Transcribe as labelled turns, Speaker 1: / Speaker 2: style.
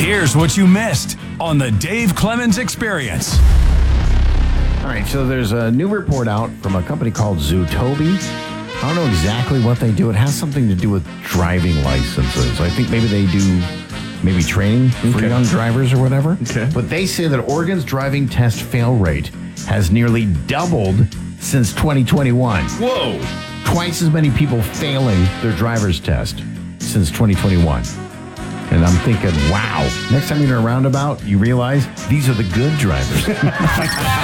Speaker 1: Here's what you missed on the Dave Clemens Experience.
Speaker 2: All right, so there's a new report out from a company called Zootobi. I don't know exactly what they do. It has something to do with driving licenses. I think maybe they do training for young drivers or whatever.
Speaker 3: Okay.
Speaker 2: But they say that Oregon's driving test fail rate has nearly doubled since 2021.
Speaker 3: Whoa.
Speaker 2: Twice as many people failing their driver's test since 2021. And I'm thinking, wow, next time you're in a roundabout, you realize these are the good drivers.